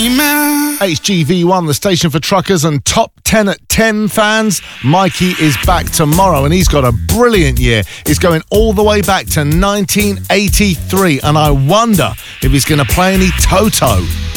HGV1, the station for truckers and Top 10 at 10 fans. Mikey is back tomorrow and he's got a brilliant year. He's going all the way back to 1983 and I wonder if he's going to play any Toto.